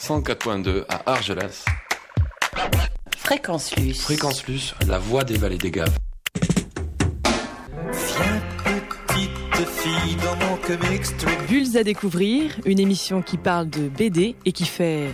104.2 à Argelas. Fréquence Luce. Fréquence Luce, la voix des vallées des Gaves. Viens, petite fille, dans mon comic strip. Bulles à découvrir, une émission qui parle de BD et qui fait...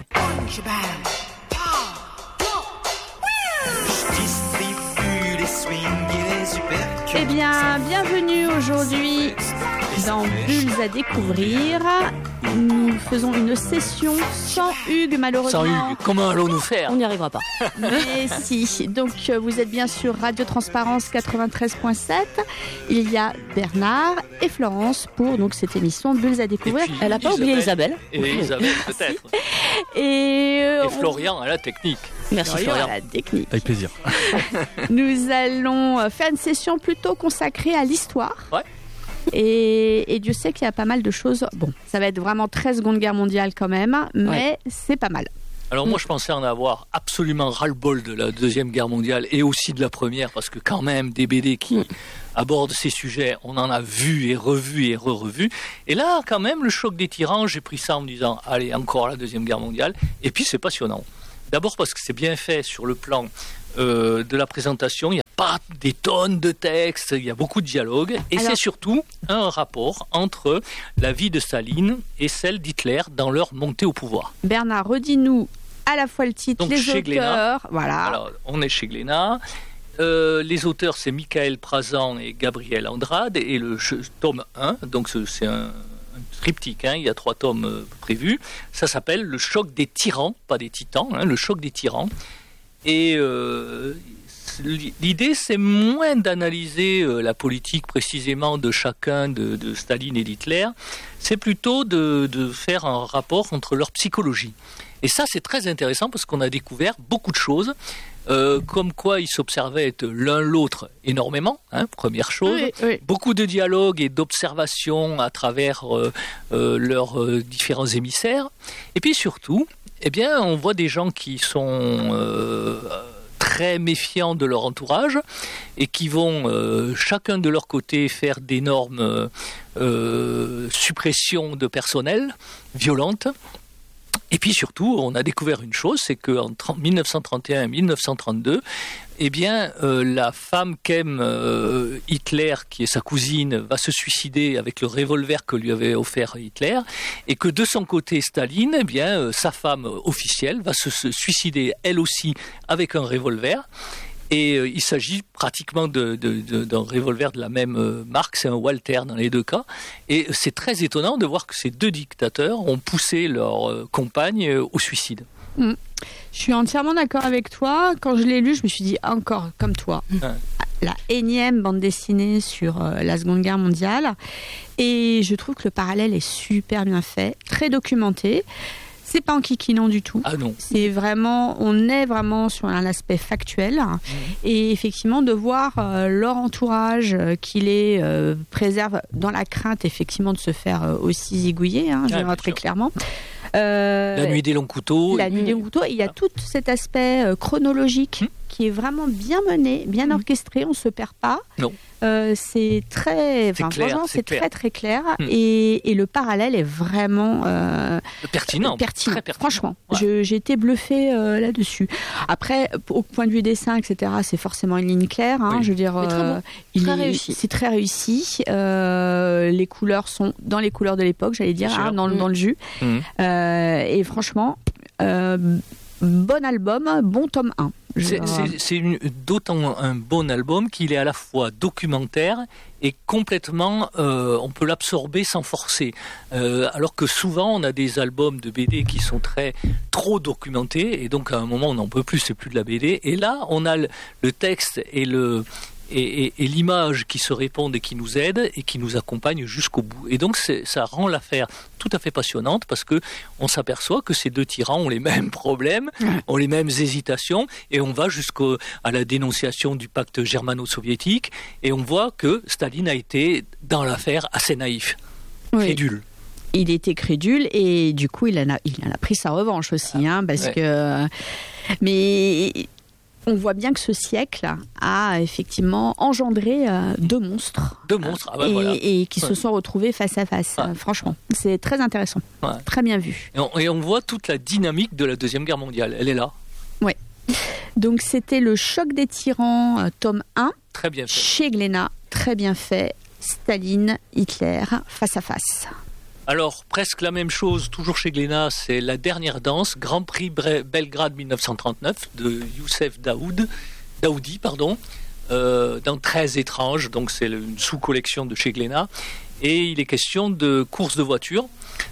Je distribue les swings et les super. Eh bien, bienvenue aujourd'hui dans Bulles à découvrir. Nous faisons une session sans Hugues, malheureusement. Sans Hugues, comment allons-nous faire ? On n'y arrivera pas. Mais si. Donc, vous êtes bien sur Radio Transparence 93.7. Il y a Bernard et Florence pour donc cette émission Bulles à découvrir. Puis, Elle n'a pas oublié Isabelle. Et Isabelle, peut-être. Et Florian à la technique. Merci Florian Florian. à la technique. Avec plaisir. Nous allons faire une session plutôt consacrée à l'histoire. Ouais. Et Dieu sait qu'il y a pas mal de choses. Bon, ça va être vraiment très Seconde Guerre mondiale quand même, mais c'est pas mal. Alors moi, je pensais en avoir absolument ras-le-bol de la Deuxième Guerre mondiale et aussi de la Première, parce que quand même, des BD qui abordent ces sujets, on en a vu et revu et re-revu. Et là, quand même, le choc des tyrans, j'ai pris ça en me disant, allez, encore la Deuxième Guerre mondiale. Et puis, c'est passionnant. D'abord parce que c'est bien fait sur le plan de la présentation. Il n'y a pas des tonnes de textes, il y a beaucoup de dialogues. Et c'est surtout un rapport entre la vie de Staline et celle d'Hitler dans leur montée au pouvoir. Bernard, redis-nous à la fois le titre, donc, les chez auteurs. Glénat. Voilà. Alors, on est chez Glénat. Les auteurs, c'est Michael Prazan et Gabriel Andrade. Et le tome 1, donc c'est un triptyque, il y a 3 tomes prévus. Ça s'appelle Le choc des tyrans, pas des titans, le choc des tyrans. Et l'idée, c'est moins d'analyser la politique précisément de chacun de Staline et d'Hitler, c'est plutôt de faire un rapport entre leur psychologie. Et ça, c'est très intéressant parce qu'on a découvert beaucoup de choses, comme quoi ils s'observaient l'un l'autre énormément, première chose. Oui. Beaucoup de dialogues et d'observations à travers leurs différents émissaires. Et puis surtout, eh bien, on voit des gens qui sont très méfiants de leur entourage et qui vont chacun de leur côté faire d'énormes suppressions de personnel violentes. Et puis surtout, on a découvert une chose, c'est qu'en 1931 et 1932, eh bien, la femme qu'aime Hitler, qui est sa cousine, va se suicider avec le revolver que lui avait offert Hitler, et que de son côté, Staline, eh bien, sa femme officielle, va se suicider elle aussi avec un revolver. Et il s'agit pratiquement d'un revolver de la même marque, c'est un Walther dans les deux cas. Et c'est très étonnant de voir que ces deux dictateurs ont poussé leur compagne au suicide. Je suis entièrement d'accord avec toi. Quand je l'ai lu, je me suis dit, encore comme toi, la énième bande dessinée sur la Seconde Guerre mondiale. Et je trouve que le parallèle est super bien fait, très documenté. C'est pas en kikinant du tout. Ah non. C'est vraiment, on est vraiment sur un aspect factuel. Et effectivement, de voir leur entourage qui les préserve dans la crainte, effectivement, de se faire aussi zigouiller, je dirais très clairement. La nuit des longs couteaux. La nuit des longs couteaux. Il y a tout cet aspect chronologique qui est vraiment bien mené, bien orchestré. On se perd pas. Non. C'est très, clair, franchement, c'est clair. très très clair. Et le parallèle est vraiment pertinent. Très pertinent. Franchement, Ouais. j'ai été bluffée là-dessus. Après, au point de vue dessin, etc., c'est forcément une ligne claire. Oui. Je veux dire, Mais très bon. Très réussi. C'est très réussi. Les couleurs sont dans les couleurs de l'époque, j'allais dire, dans le jus. Et franchement, bon album, bon tome 1. C'est d'autant un bon album qu'il est à la fois documentaire et complètement, on peut l'absorber sans forcer. Alors que souvent, on a des albums de BD qui sont trop documentés, et donc à un moment, on n'en peut plus, c'est plus de la BD. Et là, on a le texte et l'image qui se répondent et qui nous aident et qui nous accompagnent jusqu'au bout. Et donc ça rend l'affaire tout à fait passionnante parce que on s'aperçoit que ces deux tyrans ont les mêmes problèmes, ont les mêmes hésitations, et on va jusqu'à la dénonciation du pacte germano-soviétique, et on voit que Staline a été dans l'affaire assez naïf, crédule. Il était crédule et du coup il en a pris sa revanche aussi, parce que mais on voit bien que ce siècle a effectivement engendré deux monstres. Voilà. Et qui se sont retrouvés face à face. Franchement, c'est très intéressant. Très bien vu. Et on voit toute la dynamique de la Deuxième Guerre mondiale. Elle est là. Oui. Donc c'était le choc des tyrans, tome 1. Très bien fait. Chez Glénat, très bien fait. Staline, Hitler, face à face. Alors, presque la même chose, toujours chez Glénat, c'est La Dernière Danse, Grand Prix Belgrade 1939, de Youssef Daoudi, dans 13 étranges, donc c'est une sous-collection de chez Glénat. Et il est question de course de voiture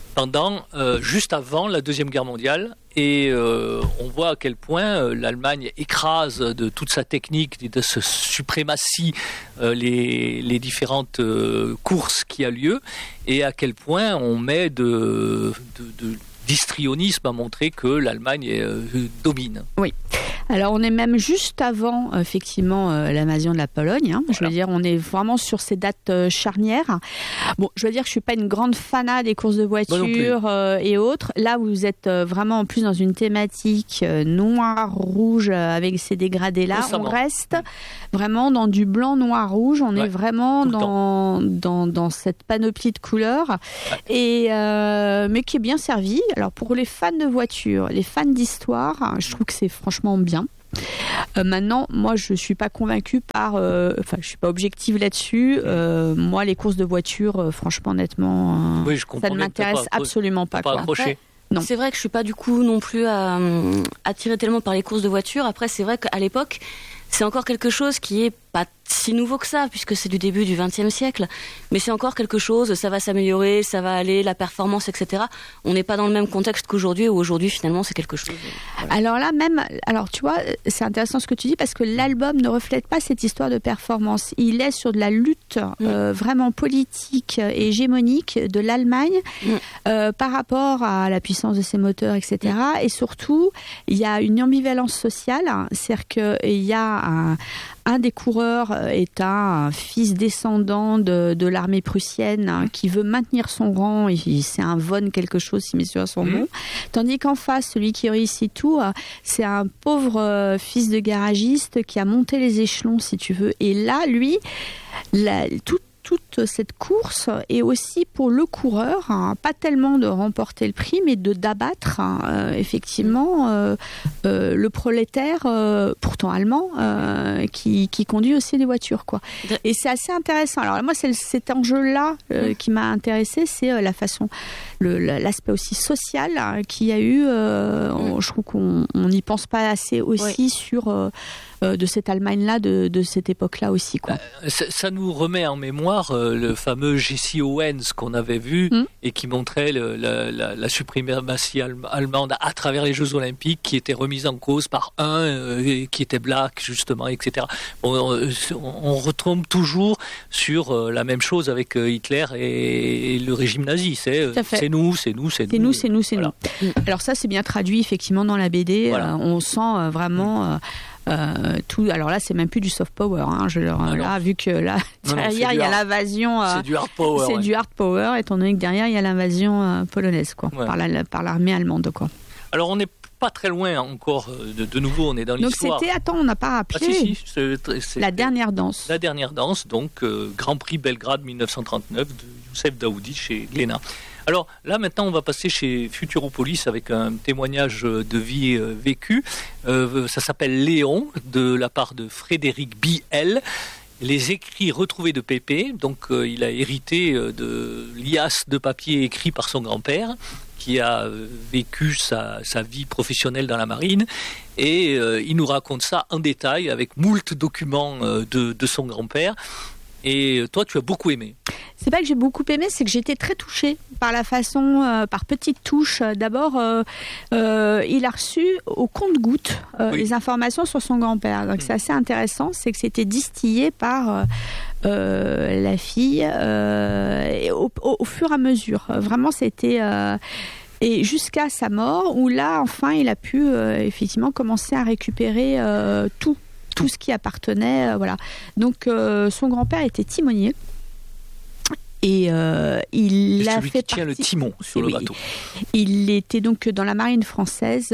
juste avant la Deuxième Guerre mondiale. Et on voit à quel point l'Allemagne écrase de toute sa technique et de sa suprématie les différentes courses qui a lieu, et à quel point on met d'histrionisme à montrer que l'Allemagne domine. Oui. Alors on est même juste avant effectivement l'invasion de la Pologne. Voilà. Je veux dire, on est vraiment sur ces dates charnières. Bon, je veux dire que je suis pas une grande fanat des courses de voitures et autres. Là, vous êtes vraiment en plus dans une thématique noir-rouge avec ces dégradés-là. On reste vraiment dans du blanc, noir, rouge. On est vraiment dans cette panoplie de couleurs, et mais qui est bien servie. Alors pour les fans de voitures, les fans d'histoire, je trouve que c'est franchement bien. Maintenant, moi, je suis pas convaincue je suis pas objective là-dessus. Moi, les courses de voitures, franchement, honnêtement, ça ne m'intéresse absolument pas. Après, non. C'est vrai que je suis pas du coup non plus attirée tellement par les courses de voitures. Après, c'est vrai qu'à l'époque, c'est encore quelque chose qui est pas si nouveau que ça, puisque c'est du début du XXe siècle. Mais c'est encore quelque chose, ça va s'améliorer, ça va aller, la performance, etc. On n'est pas dans le même contexte qu'aujourd'hui, où aujourd'hui, finalement, c'est quelque chose. Voilà. Alors tu vois, c'est intéressant ce que tu dis, parce que l'album ne reflète pas cette histoire de performance. Il est sur de la lutte vraiment politique et hégémonique de l'Allemagne par rapport à la puissance de ses moteurs, etc. Et surtout, il y a une ambivalence sociale, c'est-à-dire qu'il y a un des coureurs est un fils descendant de l'armée prussienne qui veut maintenir son rang, et c'est un von quelque chose, si mes souvenirs sont bons. Tandis qu'en face, celui qui réussit tout, c'est un pauvre fils de garagiste qui a monté les échelons, si tu veux. Et là, lui, toute cette course est aussi pour le coureur, pas tellement de remporter le prix, mais d'abattre effectivement le prolétaire, pourtant allemand, qui conduit aussi des voitures, quoi. Et c'est assez intéressant. Alors moi, c'est cet enjeu-là qui m'a intéressée, c'est la façon, l'aspect aussi social qu'il y a eu. Je trouve qu'on n'y pense pas assez aussi sur de cette Allemagne-là, de cette époque-là aussi, quoi. Ça nous remet en mémoire le fameux Jesse Owens qu'on avait vu et qui montrait la suprématie allemande à travers les Jeux Olympiques, qui était remise en cause par qui était black, justement, etc. On retombe toujours sur la même chose avec Hitler et le régime nazi. C'est nous. Alors ça, c'est bien traduit effectivement dans la BD. Voilà. On sent vraiment... tout. Alors là, c'est même plus du soft power. Là, vu que là derrière il y a l'invasion, c'est du hard power. C'est du hard power, étant donné que derrière il y a l'invasion polonaise, quoi, par l'armée allemande, quoi. Alors on n'est pas très loin encore. De nouveau, on est dans l'histoire. Donc c'était, on n'a pas rappelé. C'est La Dernière Danse. La Dernière Danse, donc Grand Prix Belgrade 1939 de Youssef Daoudi chez Glénat. Alors là, maintenant, on va passer chez Futuropolis avec un témoignage de vie vécu. Ça s'appelle Léon, de la part de Frédéric Biel. Les écrits retrouvés de Pépé. Donc, il a hérité de liasses de papier écrits par son grand-père, qui a vécu sa vie professionnelle dans la marine. Et il nous raconte ça en détail, avec moult documents de son grand-père. Et toi, tu as beaucoup aimé. C'est pas que j'ai beaucoup aimé, c'est que j'ai été très touchée par la façon, par petites touches. D'abord, il a reçu au compte-gouttes les informations sur son grand-père. Donc c'est assez intéressant, c'est que c'était distillé par la fille au fur et à mesure. Vraiment, c'était... et jusqu'à sa mort, où là, enfin, il a pu effectivement commencer à récupérer tout ce qui appartenait. Voilà. Donc, son grand-père était timonier. Et il a celui fait qui tient le partie- timon sur le Oui. bateau. Il était donc dans la marine française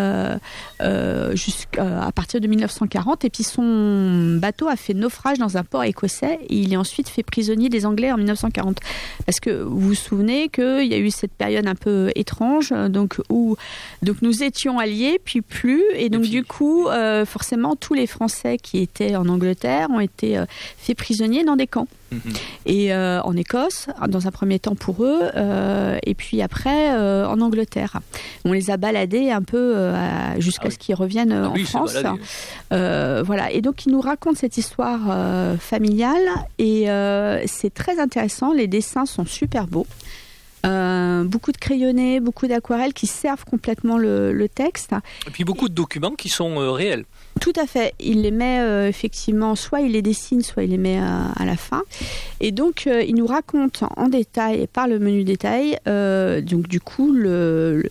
jusqu'à partir de 1940, et puis son bateau a fait naufrage dans un port écossais, et il est ensuite fait prisonnier des Anglais en 1940. Parce que vous vous souvenez qu'il y a eu cette période un peu étrange, où nous étions alliés, puis plus, et donc puis- du coup, forcément, tous les Français qui étaient en Angleterre ont été faits prisonniers dans des camps. Et en Écosse, dans un premier temps pour eux, et puis après en Angleterre. On les a baladés un peu jusqu'à ce qu'ils reviennent en oui, France. se balader. Voilà. Et donc ils nous racontent cette histoire familiale, et c'est très intéressant. Les dessins sont super beaux. Beaucoup de crayonnés, beaucoup d'aquarelles qui servent complètement le texte. Et puis beaucoup de documents qui sont réels. Tout à fait. Il les met effectivement, soit il les dessine, soit il les met à la fin. Et donc, il nous raconte en détail, par le menu détail, donc du coup, le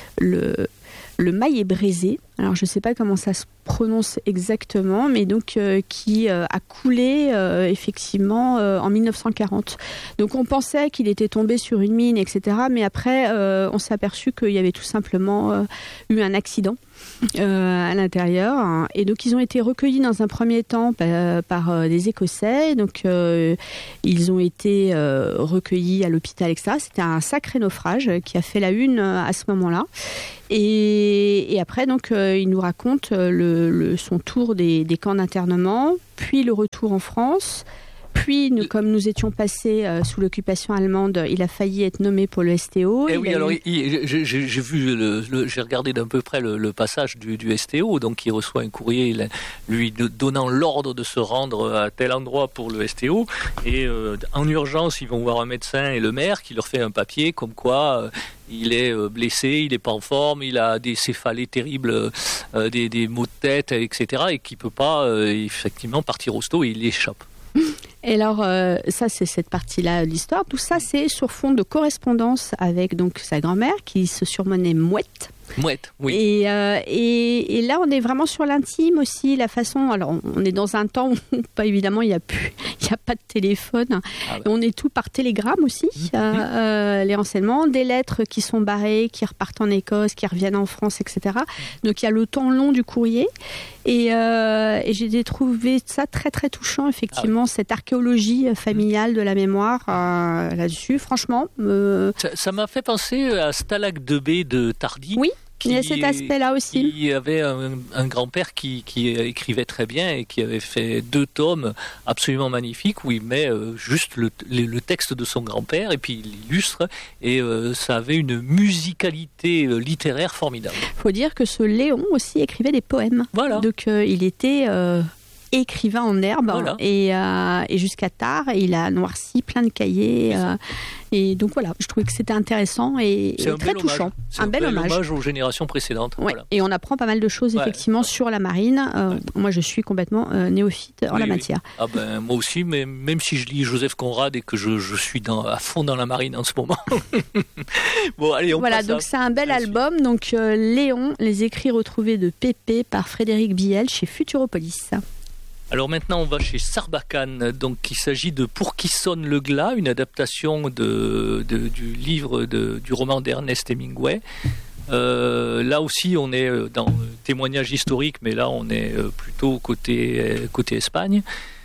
maillet braisé. Alors, je ne sais pas comment ça se prononce exactement, mais donc qui a coulé effectivement en 1940. Donc, on pensait qu'il était tombé sur une mine, etc. Mais après, on s'est aperçu qu'il y avait tout simplement eu un accident à l'intérieur. Et donc, ils ont été recueillis dans un premier temps par des Écossais. Donc, ils ont été recueillis à l'hôpital, etc. C'était un sacré naufrage qui a fait la une à ce moment-là. Et après, donc, il nous raconte son tour des camps d'internement, puis le retour en France. Puis, comme nous étions passés sous l'occupation allemande, il a failli être nommé pour le STO. Et oui, alors j'ai vu, j'ai regardé d'un peu près le passage du STO, donc il reçoit un courrier lui donnant l'ordre de se rendre à tel endroit pour le STO, et en urgence ils vont voir un médecin et le maire qui leur fait un papier comme quoi il est blessé, il n'est pas en forme, il a des céphalées terribles, des maux de tête, etc., et qui ne peut pas effectivement partir au STO, et il échappe. Et alors, ça, c'est cette partie-là de l'histoire. Tout ça, c'est sur fond de correspondance avec donc sa grand-mère, qui se surnommait Mouette. Mouette, oui. Et là, on est vraiment sur l'intime aussi, la façon. Alors, on est dans un temps où, pas évidemment, il n'y a pas de téléphone. Ah bah. On est tout par télégramme aussi. Les renseignements, des lettres qui sont barrées, qui repartent en Écosse, qui reviennent en France, etc. Donc, il y a le temps long du courrier. Et j'ai trouvé ça très très touchant, effectivement, cette archéologie familiale de la mémoire là-dessus. Franchement, Ça m'a fait penser à Stalag 2B de Tardy. Oui. Il y a cet aspect-là aussi. Il y avait un grand-père qui écrivait très bien et qui avait fait 2 tomes absolument magnifiques où il met juste le texte de son grand-père et puis il l'illustre, et ça avait une musicalité littéraire formidable. Il faut dire que ce Léon aussi écrivait des poèmes. Voilà. Donc il était écrivain en herbe, Voilà. Et jusqu'à tard, il a noirci plein de cahiers. Et donc voilà, je trouvais que c'était intéressant et très touchant. C'est un bel hommage aux générations précédentes. Ouais. Voilà. Et on apprend pas mal de choses effectivement sur la marine. Moi, je suis complètement néophyte en la matière. Ah ben, moi aussi, mais même si je lis Joseph Conrad et que je suis à fond dans la marine en ce moment. Bon, allez, on voilà, passe donc c'est un bel album. Donc Léon, les écrits retrouvés de Pépé par Frédéric Biel chez Futuropolis. Alors maintenant, on va chez Sarbacane. Donc, il s'agit de Pour qui sonne le glas, une adaptation du livre du roman d'Ernest Hemingway. Là aussi, on est dans le témoignage historique, mais là, on est plutôt côté Espagne.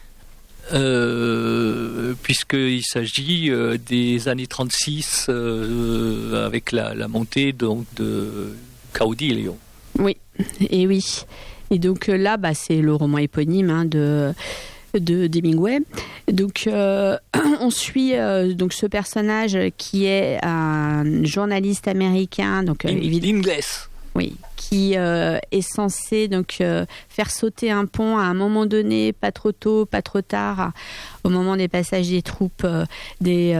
Puisqu'il s'agit des années 36 avec la montée donc, de Caudillo. Oui, et oui. Et donc là, c'est le roman éponyme d'Hemingway. Donc on suit donc ce personnage qui est un journaliste américain, donc L'Inglès. Oui, qui est censé donc faire sauter un pont à un moment donné, pas trop tôt, pas trop tard, au moment des passages des troupes du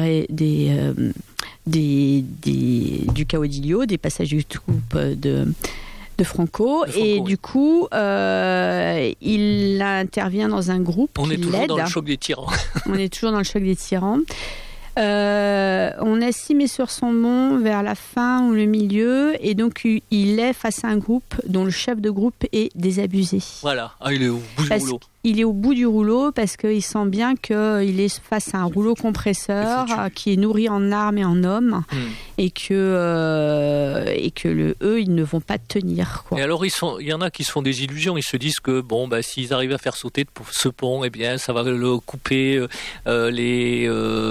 Caudillo, des passages des troupes de Franco, et du coup il intervient dans un groupe On qui est toujours l'aide. dans le choc des tyrans. On est toujours dans le choc des tyrans. On estimait sur son mont vers la fin ou le milieu, et donc il est face à un groupe dont le chef de groupe est désabusé. Voilà, il est au bout du rouleau. Il est au bout du rouleau parce qu'il sent bien qu'il est face à un rouleau compresseur qui est nourri en armes et en hommes, et que ils ne vont pas tenir, quoi. Et alors il y en a qui se font des illusions, ils se disent que s'ils arrivent à faire sauter ce pont, eh bien ça va le couper les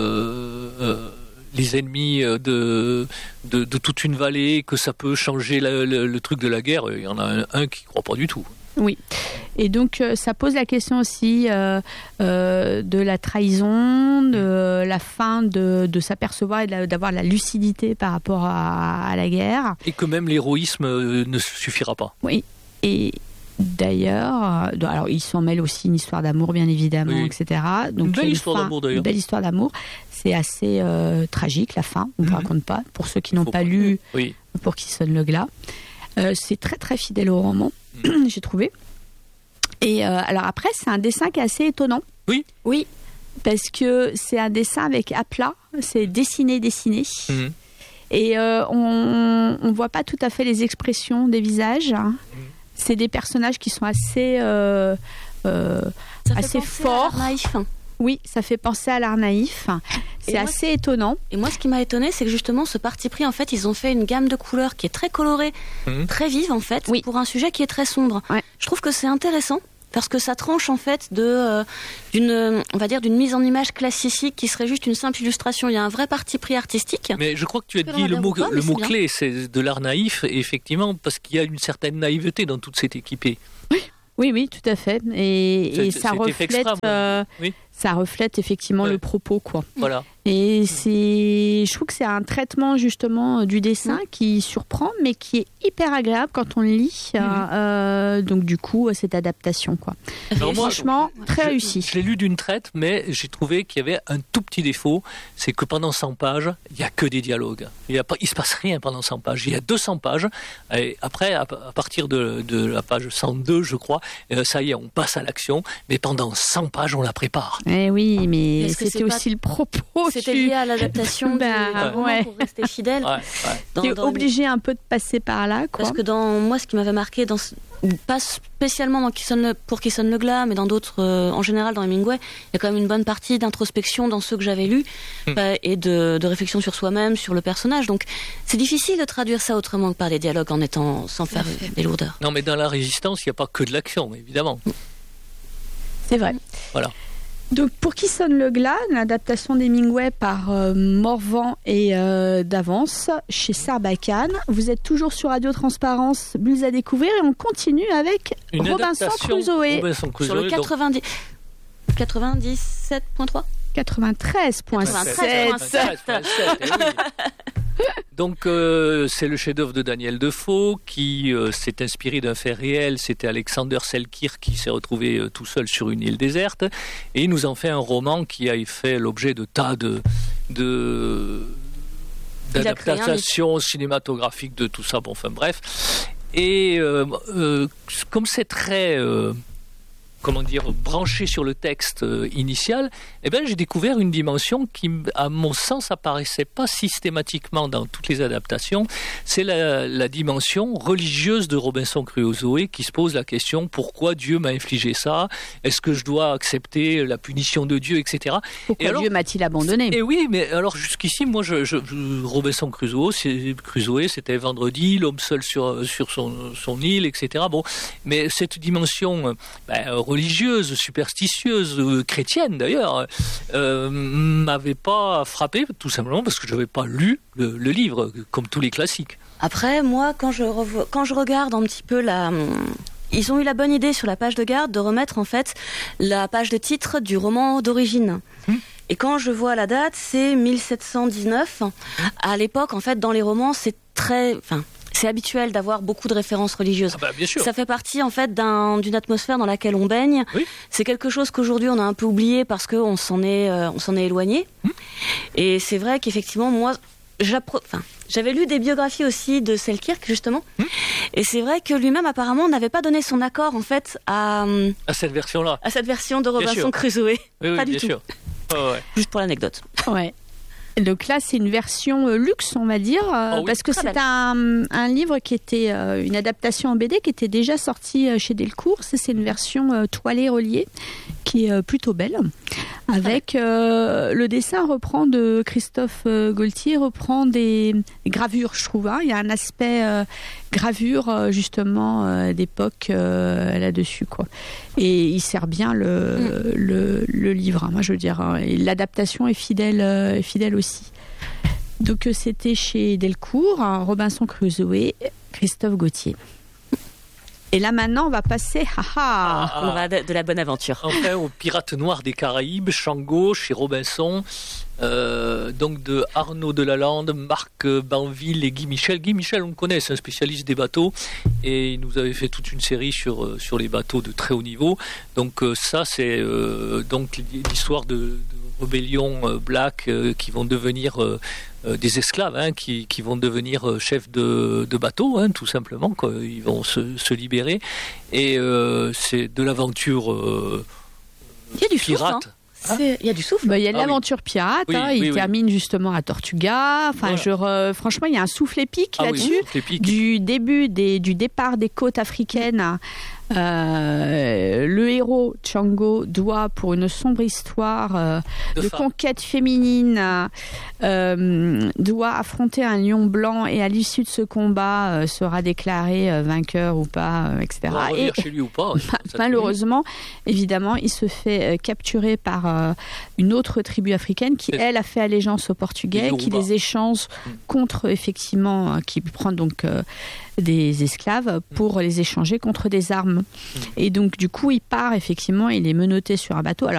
ennemis de toute une vallée, que ça peut changer le truc de la guerre. Il y en a un qui ne croit pas du tout. Oui, et donc ça pose la question aussi de la trahison, de la fin de s'apercevoir et d'avoir la lucidité par rapport à la guerre. Et que même l'héroïsme ne suffira pas. Oui, et d'ailleurs, alors il s'en mêle aussi une histoire d'amour, bien évidemment, etc. Donc, une belle histoire d'amour, d'ailleurs. Une belle histoire d'amour. C'est assez tragique, la fin, on ne raconte pas. Pour ceux qui n'ont pas lu, pour qui sonne le glas. C'est très très fidèle au roman, j'ai trouvé. Et alors après, c'est un dessin qui est assez étonnant. Oui. Parce que c'est un dessin avec aplat, c'est dessiné. Et on voit pas tout à fait les expressions des visages. C'est des personnages qui sont assez forts. Oui, ça fait penser à l'art naïf. C'est assez étonnant. Et moi, ce qui m'a étonné, c'est que justement, ce parti pris, en fait, ils ont fait une gamme de couleurs qui est très colorée, très vive, en fait, pour un sujet qui est très sombre. Ouais. Je trouve que c'est intéressant, parce que ça tranche, en fait, d'une mise en image classique qui serait juste une simple illustration. Il y a un vrai parti pris artistique. Mais je crois que tu as dit le mot-clé, c'est de l'art naïf, effectivement, parce qu'il y a une certaine naïveté dans toute cette équipée. Oui, tout à fait. Et ça reflète... Ça reflète effectivement le propos, quoi. Voilà. Et je trouve que c'est un traitement justement du dessin qui surprend, mais qui est hyper agréable quand on le lit. Donc du coup, cette adaptation, quoi. Alors franchement, très réussi. Je l'ai lu d'une traite, mais j'ai trouvé qu'il y avait un tout petit défaut, c'est que pendant 100 pages, il n'y a que des dialogues. Il se passe rien pendant 100 pages. Il y a 200 pages. Et après, à partir de la page 102, je crois, ça y est, on passe à l'action. Mais pendant 100 pages, on la prépare. Eh oui, mais c'était aussi le propos. C'était lié à l'adaptation pour rester fidèle. Tu es obligé un peu de passer par là, quoi. Parce que moi, ce qui m'avait marqué, pas spécialement pour Qui sonne le glas, mais dans d'autres, en général dans Hemingway, il y a quand même une bonne partie d'introspection dans ceux que j'avais lus et de réflexion sur soi-même, sur le personnage. Donc c'est difficile de traduire ça autrement que par des dialogues sans faire des lourdeurs. Non, mais dans La Résistance, il n'y a pas que de l'action, évidemment. C'est vrai. Voilà. Donc, pour Qui sonne le glas, une adaptation d'Hemingway par Morvan et d'Avance chez Sarbacane. Vous êtes toujours sur Radio Transparence, Bulles à découvrir, et on continue avec Robinson Crusoe. Sur le 97.3 93.7. Donc c'est le chef-d'œuvre de Daniel Defoe qui s'est inspiré d'un fait réel. C'était Alexander Selkirk qui s'est retrouvé tout seul sur une île déserte, et il nous en fait un roman qui a fait l'objet de tas d'adaptations cinématographiques de tout ça. Bon, enfin bref. Et comme c'est très branché sur le texte initial, j'ai découvert une dimension qui, à mon sens, apparaissait pas systématiquement dans toutes les adaptations. C'est la dimension religieuse de Robinson Crusoe, qui se pose la question: pourquoi Dieu m'a infligé ça? Est-ce que je dois accepter la punition de Dieu, etc. Pourquoi Dieu m'a-t-il abandonné? Et oui, mais alors jusqu'ici, moi, Robinson Crusoe, c'était vendredi, l'homme seul sur son île, etc. Bon, mais cette dimension religieuse, superstitieuse, chrétienne d'ailleurs, m'avait pas frappé, tout simplement parce que je n'avais pas lu le livre, comme tous les classiques. Après, moi, quand je regarde un petit peu ils ont eu la bonne idée sur la page de garde de remettre en fait la page de titre du roman d'origine. Et quand je vois la date, c'est 1719. À l'époque, en fait, dans les romans, c'est habituel d'avoir beaucoup de références religieuses. Bien sûr. Ça fait partie en fait d'une atmosphère dans laquelle on baigne. Oui. C'est quelque chose qu'aujourd'hui on a un peu oublié parce qu'on s'en est éloigné. Et c'est vrai qu'effectivement, moi, j'avais lu des biographies aussi de Selkirk justement. Et c'est vrai que lui-même apparemment n'avait pas donné son accord en fait à cette version-là. À cette version de Robinson Crusoe. Oui, pas du tout. Sûr. Oh, ouais. Juste pour l'anecdote. Ouais. Donc là, c'est une version luxe, on va dire, parce que c'est un livre qui était une adaptation en BD qui était déjà sorti chez Delcourt. C'est une version toilée reliée qui est plutôt belle. Avec le dessin reprend de Christophe Gaultier, reprend des gravures, je trouve. Il y a un aspect gravure justement d'époque là-dessus, quoi. Et il sert bien le livre. Moi, je veux dire, et l'adaptation est fidèle aussi. Donc c'était chez Delcourt, Robinson Crusoe, Christophe Gaultier. Et là maintenant, on va passer on va de la bonne aventure. Enfin, aux Pirates Noirs des Caraïbes, Shango, chez Robinson, donc de Arnaud Delalande, Marc Banville et Guy Michel. Guy Michel, on le connaît, c'est un spécialiste des bateaux et il nous avait fait toute une série sur les bateaux de très haut niveau. Donc ça, c'est donc l'histoire de rébellions black qui vont devenir des esclaves, qui vont devenir chefs de bateau, tout simplement, quoi. Ils vont se libérer et c'est de l'aventure il y a du pirate. Souffle, il y a du souffle. Il y a de l'aventure pirate. Il termine justement à Tortuga. Enfin, franchement, il y a un souffle épique là-dessus. Du départ des côtes africaines. Le héros Django doit, pour une sombre histoire de conquête féminine, doit affronter un lion blanc et à l'issue de ce combat sera déclaré vainqueur ou pas, etc. Et chez lui ou pas, malheureusement, évidemment, il se fait capturer par une autre tribu africaine qui, elle, a fait allégeance aux Portugais, qui les échange contre, effectivement, qui prend donc des esclaves pour les échanger contre des armes. Et donc, du coup, il part, effectivement, il est menotté sur un bateau. Alors,